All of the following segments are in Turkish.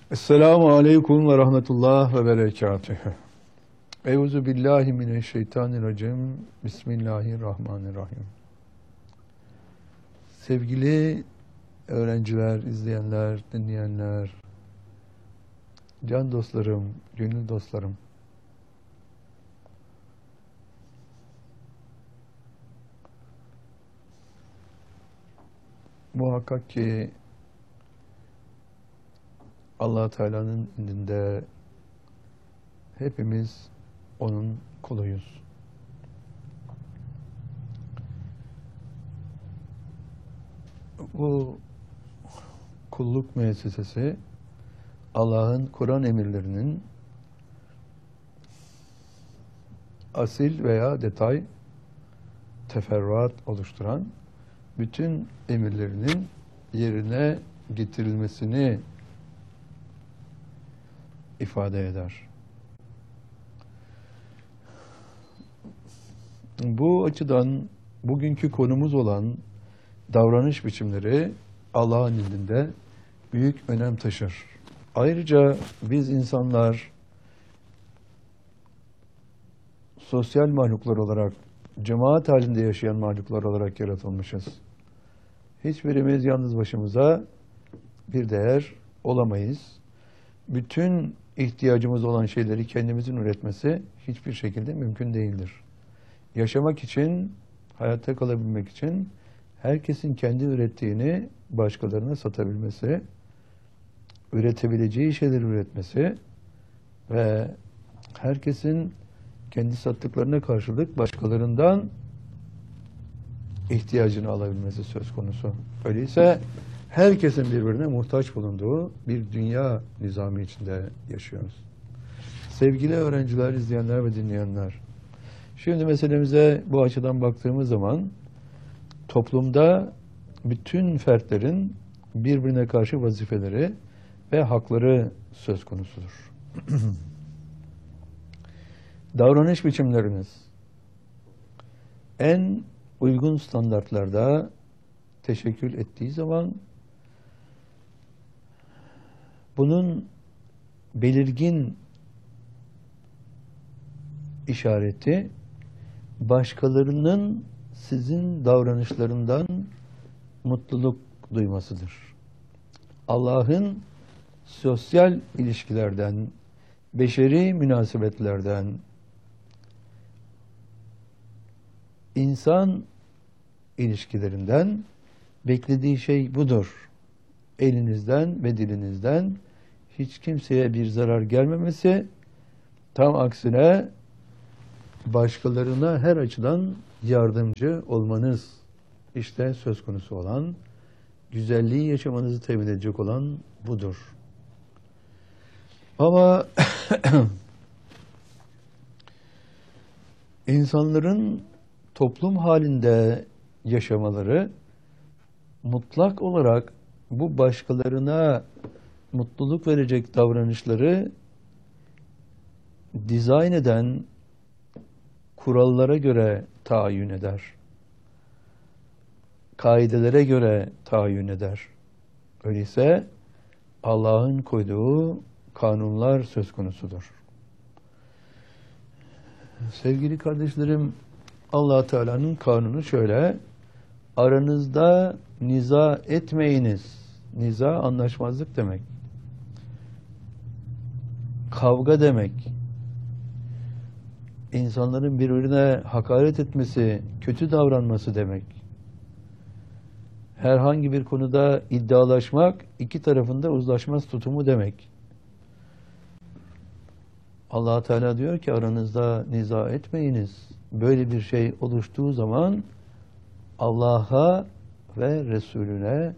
Esselamu aleyküm ve rahmetullah ve berekatühü. Euzu billahi mineşşeytanirracim. Bismillahirrahmanirrahim. Sevgili öğrenciler, izleyenler, dinleyenler, can dostlarım, gönül dostlarım. Muhakkak ki Allah Teala'nın indinde hepimiz onun kuluyuz. Bu kulluk müessesesi Allah'ın Kur'an emirlerinin asil veya detay teferruat oluşturan bütün emirlerinin yerine getirilmesini ifade eder. Bu açıdan bugünkü konumuz olan davranış biçimleri Allah'ın indinde büyük önem taşır. Ayrıca biz insanlar sosyal mahluklar olarak, cemaat halinde yaşayan mahluklar olarak yaratılmışız. Hiçbirimiz yalnız başımıza bir değer olamayız. Bütün ihtiyacımız olan şeyleri kendimizin üretmesi hiçbir şekilde mümkün değildir. Yaşamak için, hayatta kalabilmek için herkesin kendi ürettiğini başkalarına satabilmesi, üretebileceği şeyleri üretmesi ve herkesin kendi sattıklarına karşılık başkalarından ihtiyacını alabilmesi söz konusu. Öyleyse herkesin birbirine muhtaç bulunduğu bir dünya nizamı içinde yaşıyoruz. Sevgili öğrenciler, izleyenler ve dinleyenler, şimdi meselemize bu açıdan baktığımız zaman toplumda bütün fertlerin birbirine karşı vazifeleri ve hakları söz konusudur. Davranış biçimlerimiz en uygun standartlarda teşekkül ettiği zaman bunun belirgin işareti başkalarının sizin davranışlarından mutluluk duymasıdır. Allah'ın sosyal ilişkilerden, beşeri münasebetlerden, insan ilişkilerinden beklediği şey budur. Elinizden ve dilinizden hiç kimseye bir zarar gelmemesi, tam aksine başkalarına her açıdan yardımcı olmanız, işte söz konusu olan, güzelliği yaşamanızı temin edecek olan budur. Ama insanların toplum halinde yaşamaları mutlak olarak bu başkalarına mutluluk verecek davranışları dizayn eden kurallara göre tayin eder. Kaidelere göre tayin eder. Öyleyse Allah'ın koyduğu kanunlar söz konusudur. Sevgili kardeşlerim, Allah Teala'nın kanunu şöyle: aranızda niza etmeyiniz. Niza anlaşmazlık demek. Kavga demek. İnsanların birbirine hakaret etmesi, kötü davranması demek. Herhangi bir konuda iddialaşmak, iki tarafında uzlaşmaz tutumu demek. Allah Teala diyor ki aranızda niza etmeyiniz. Böyle bir şey oluştuğu zaman Allah'a ve Resulüne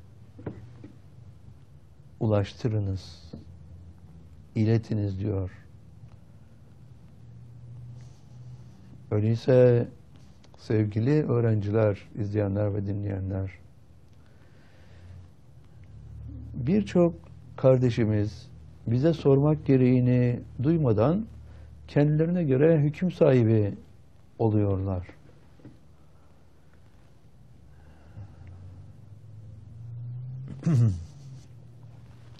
ulaştırınız, iletiniz diyor. Öyleyse sevgili öğrenciler, izleyenler ve dinleyenler, birçok kardeşimiz bize sormak gereğini duymadan kendilerine göre hüküm sahibi oluyorlar.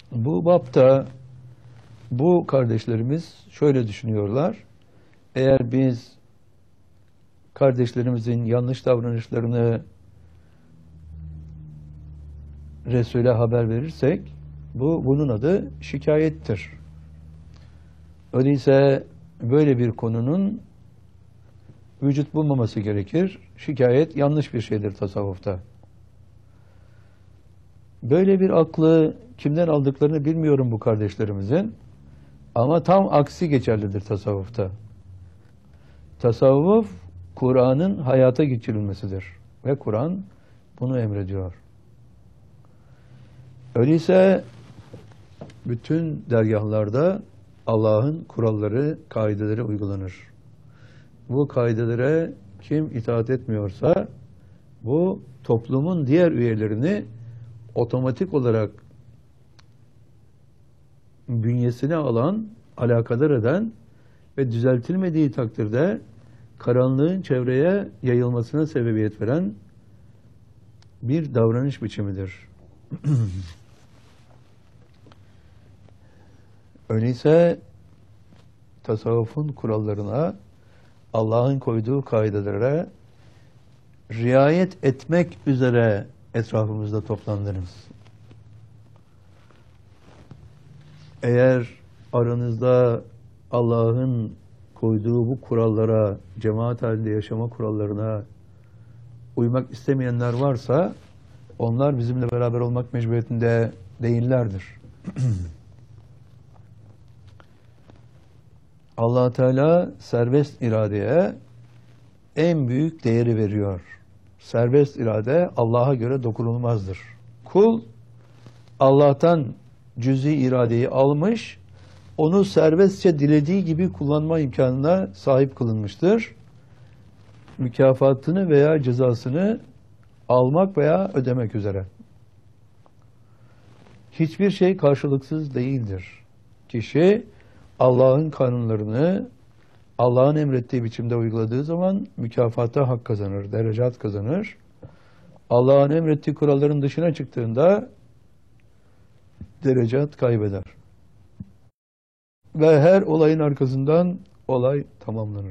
Bu bapta bu kardeşlerimiz şöyle düşünüyorlar. Eğer biz kardeşlerimizin yanlış davranışlarını Resul'e haber verirsek bunun adı şikayettir. Öyleyse böyle bir konunun vücut bulmaması gerekir. Şikayet yanlış bir şeydir tasavvufta. Böyle bir aklı kimden aldıklarını bilmiyorum bu kardeşlerimizin. Ama tam aksi geçerlidir tasavvufta. Tasavvuf, Kur'an'ın hayata geçirilmesidir. Ve Kur'an bunu emrediyor. Öyleyse bütün dergahlarda Allah'ın kuralları, kaideleri uygulanır. Bu kaidelere kim itaat etmiyorsa bu toplumun diğer üyelerini otomatik olarak bünyesine alan, alakadar eden ve düzeltilmediği takdirde karanlığın çevreye yayılmasına sebebiyet veren bir davranış biçimidir. Öyleyse tasavvufun kurallarına, Allah'ın koyduğu kaidelere riayet etmek üzere etrafımızda toplandınız. Eğer aranızda Allah'ın koyduğu bu kurallara, cemaat halinde yaşama kurallarına uymak istemeyenler varsa onlar bizimle beraber olmak mecburiyetinde değillerdir. Allah Teala serbest iradeye en büyük değeri veriyor. Serbest irade Allah'a göre dokunulmazdır. Kul Allah'tan cüz'i iradeyi almış, onu serbestçe dilediği gibi kullanma imkanına sahip kılınmıştır. Mükafatını veya cezasını almak veya ödemek üzere. Hiçbir şey karşılıksız değildir. Kişi Allah'ın kanunlarını Allah'ın emrettiği biçimde uyguladığı zaman mükafata hak kazanır, derecat kazanır. Allah'ın emrettiği kuralların dışına çıktığında derecat kaybeder. Ve her olayın arkasından olay tamamlanır.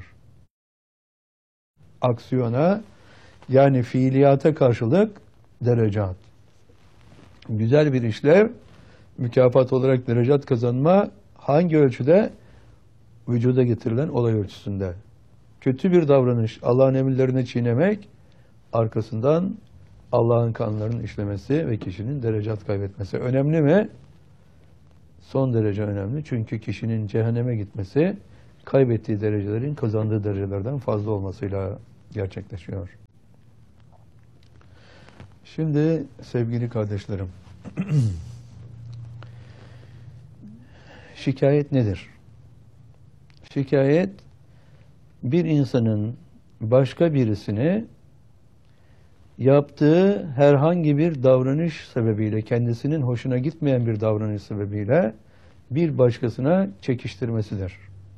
Aksiyona yani fiiliyata karşılık derecat. Güzel bir işlev, mükafat olarak derecat kazanma hangi ölçüde? Vücuda getirilen olay ölçüsünde. Kötü bir davranış, Allah'ın emirlerini çiğnemek, arkasından Allah'ın kanunlarının işlemesi ve kişinin derecat kaybetmesi. Önemli mi? Son derece önemli. Çünkü kişinin cehenneme gitmesi, kaybettiği derecelerin kazandığı derecelerden fazla olmasıyla gerçekleşiyor. Şimdi sevgili kardeşlerim, şikayet nedir? Şikayet, bir insanın başka birisini yaptığı herhangi bir davranış sebebiyle, kendisinin hoşuna gitmeyen bir davranış sebebiyle bir başkasına çekiştirmesidir.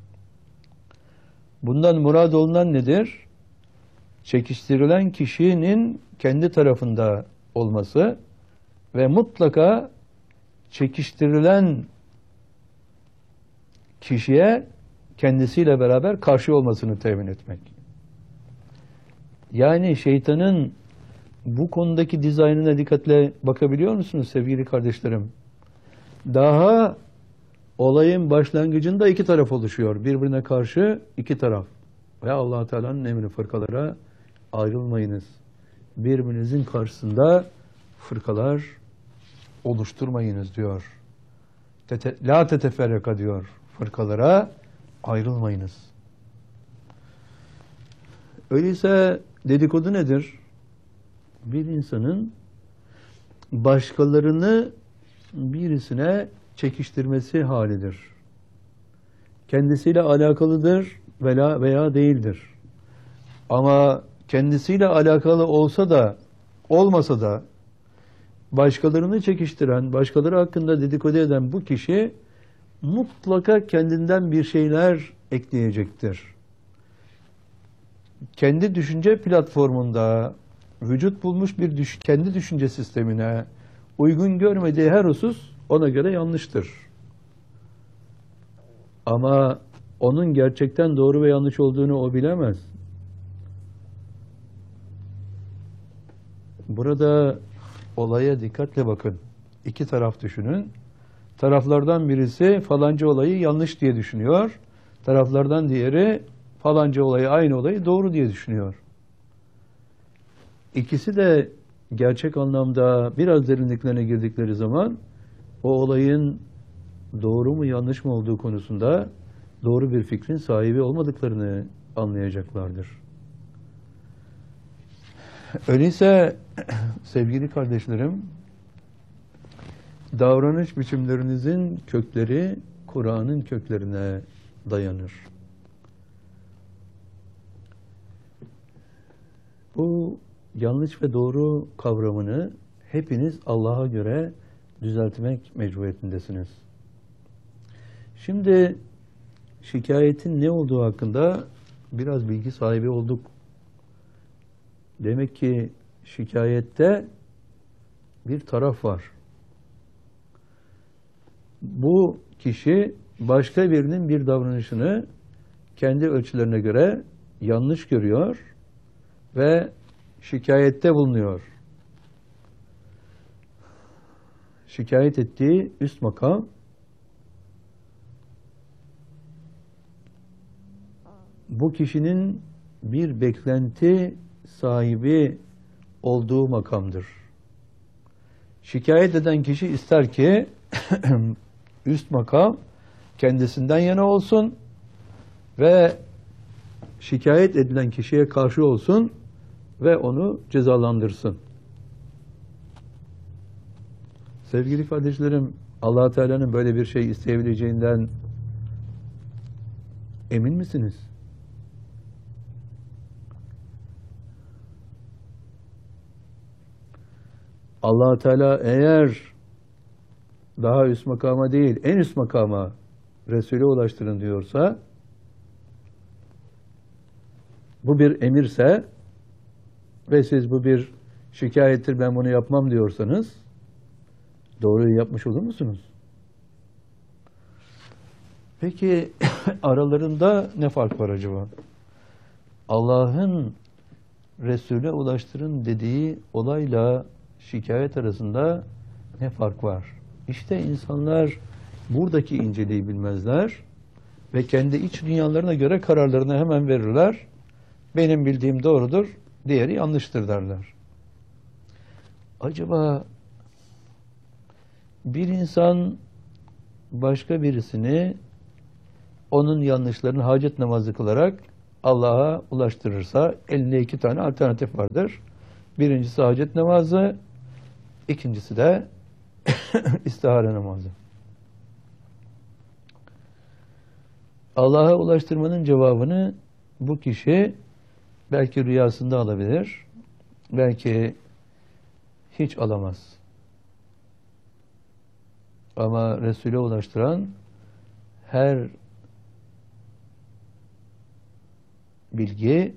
Bundan murad olunan nedir? Çekiştirilen kişinin kendi tarafında olması ve mutlaka çekiştirilen kişiye kendisiyle beraber karşı olmasını temin etmek. Yani şeytanın bu konudaki dizaynına dikkatle bakabiliyor musunuz sevgili kardeşlerim? Daha olayın başlangıcında iki taraf oluşuyor. Birbirine karşı iki taraf. Ve Allah Teala'nın emri fırkalara ayrılmayınız. Birbirinizin karşısında fırkalar oluşturmayınız diyor. La teteferreka diyor. Fırkalara ayrılmayınız. Öyleyse dedikodu nedir? Bir insanın başkalarını birisine çekiştirmesi halidir. Kendisiyle alakalıdır veya değildir. Ama kendisiyle alakalı olsa da olmasa da başkalarını çekiştiren, başkaları hakkında dedikodu eden bu kişi mutlaka kendinden bir şeyler ekleyecektir. Kendi düşünce platformunda vücut bulmuş bir kendi düşünce sistemine uygun görmediği her husus ona göre yanlıştır. Ama onun gerçekten doğru ve yanlış olduğunu o bilemez. Burada olaya dikkatle bakın. İki taraf düşünün. Taraflardan birisi falanca olayı yanlış diye düşünüyor. Taraflardan diğeri falanca olayı, aynı olayı doğru diye düşünüyor. İkisi de gerçek anlamda biraz derinliklerine girdikleri zaman o olayın doğru mu yanlış mı olduğu konusunda doğru bir fikrin sahibi olmadıklarını anlayacaklardır. Öyleyse sevgili kardeşlerim, davranış biçimlerinizin kökleri Kur'an'ın köklerine dayanır. Bu yanlış ve doğru kavramını hepiniz Allah'a göre düzeltmek mecburiyetindesiniz. Şimdi şikayetin ne olduğu hakkında biraz bilgi sahibi olduk. Demek ki şikayette bir taraf var. Bu kişi başka birinin bir davranışını kendi ölçülerine göre yanlış görüyor ve şikayette bulunuyor. Şikayet ettiği üst makam bu kişinin bir beklenti sahibi olduğu makamdır. Şikayet eden kişi ister ki üst makam kendisinden yana olsun ve şikayet edilen kişiye karşı olsun ve onu cezalandırsın. Sevgili kardeşlerim, Allah Teala'nın böyle bir şey isteyebileceğinden emin misiniz? Allah Teala eğer daha üst makama değil, en üst makama Resul'e ulaştırın diyorsa, bu bir emirse ve siz bu bir şikayettir, ben bunu yapmam diyorsanız, doğruyu yapmış olur musunuz? Peki aralarında ne fark var acaba? Allah'ın Resul'e ulaştırın dediği olayla şikayet arasında ne fark var? İşte insanlar buradaki inceliği bilmezler ve kendi iç dünyalarına göre kararlarını hemen verirler. Benim bildiğim doğrudur, diğeri yanlıştır derler. Acaba bir insan başka birisini onun yanlışlarını hacet namazı kılarak Allah'a ulaştırırsa elinde iki tane alternatif vardır. Birincisi hacet namazı, ikincisi de istihare namazı. Allah'a ulaştırmanın cevabını bu kişi belki rüyasında alabilir, belki hiç alamaz. Ama Resul'e ulaştıran her bilgi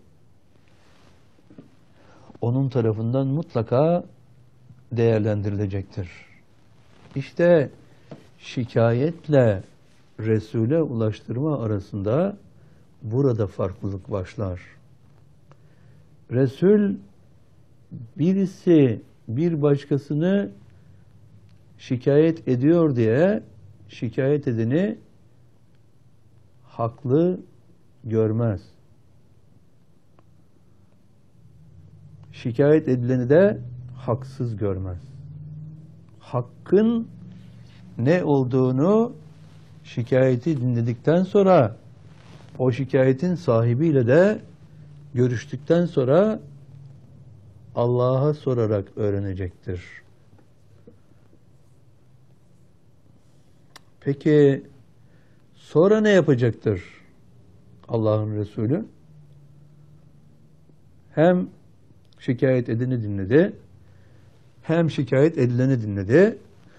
onun tarafından mutlaka değerlendirilecektir. İşte şikayetle Resul'e ulaştırma arasında burada farklılık başlar. Resul birisi bir başkasını şikayet ediyor diye şikayet edeni haklı görmez. Şikayet edileni de haksız görmez. Hakkın ne olduğunu şikayeti dinledikten sonra o şikayetin sahibiyle de görüştükten sonra Allah'a sorarak öğrenecektir. Peki sonra ne yapacaktır Allah'ın Resulü? Hem şikayet edeni dinledi, hem şikayet edileni dinledi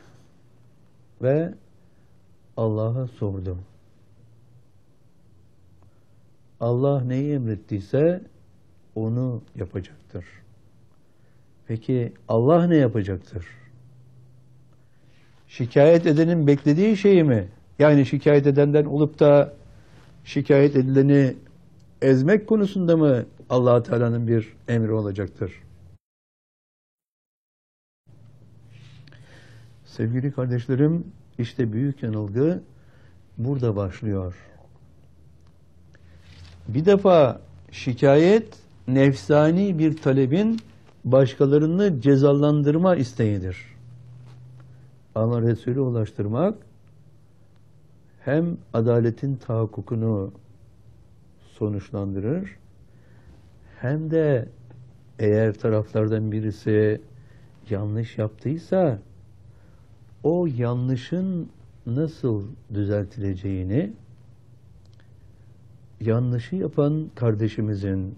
ve Allah'a sordu. Allah neyi emrettiyse onu yapacaktır. Peki Allah ne yapacaktır? şikayet edenin beklediği şeyi mi? Yani şikayet edenden olup da şikayet edileni ezmek konusunda mı Allah Teala'nın bir emri olacaktır? Sevgili kardeşlerim, işte büyük yanılgı burada başlıyor. Bir defa şikayet nefsani bir talebin başkalarını cezalandırma isteğidir. Ama Resul'e ulaştırmak hem adaletin tahakkukunu sonuçlandırır hem de eğer taraflardan birisi yanlış yaptıysa o yanlışın nasıl düzeltileceğini, yanlışı yapan kardeşimizin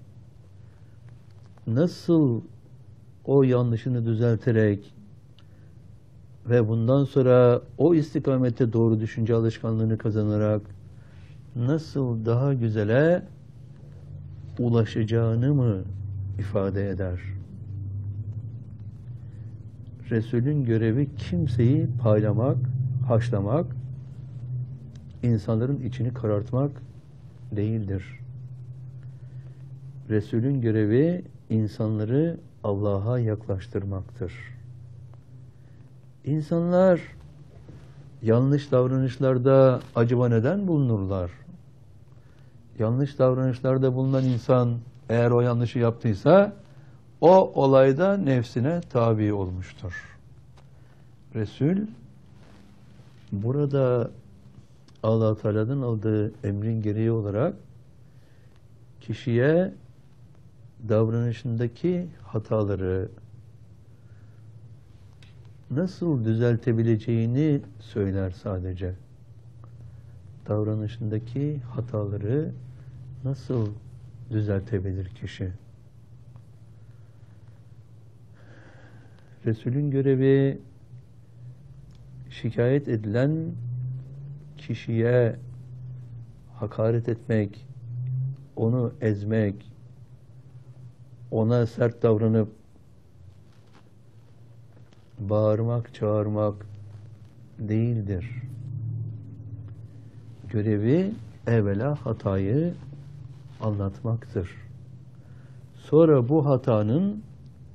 nasıl o yanlışını düzelterek ve bundan sonra o istikamette doğru düşünce alışkanlığını kazanarak nasıl daha güzele ulaşacağını mı ifade eder? Resulün görevi kimseyi paylamak, haşlamak, insanların içini karartmak değildir. Resulün görevi insanları Allah'a yaklaştırmaktır. İnsanlar yanlış davranışlarda acaba neden bulunurlar? Yanlış davranışlarda bulunan insan eğer o yanlışı yaptıysa o olayda nefsine tabi olmuştur. Resul burada Allah Teala'dan aldığı emrin gereği olarak kişiye davranışındaki hataları nasıl düzeltebileceğini söyler sadece. Davranışındaki hataları nasıl düzeltebilir kişi? Resulün görevi şikayet edilen kişiye hakaret etmek, onu ezmek, ona sert davranıp bağırmak, çağırmak değildir. Görevi evvela hatayı anlatmaktır. Sonra bu hatanın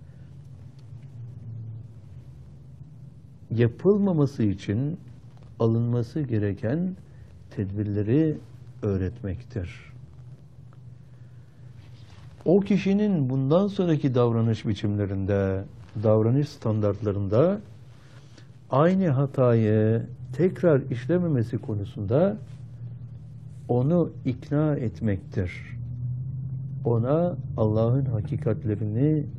yapılmaması için alınması gereken tedbirleri öğretmektir. O kişinin bundan sonraki davranış biçimlerinde, davranış standartlarında aynı hatayı tekrar işlememesi konusunda onu ikna etmektir. Ona Allah'ın hakikatlerini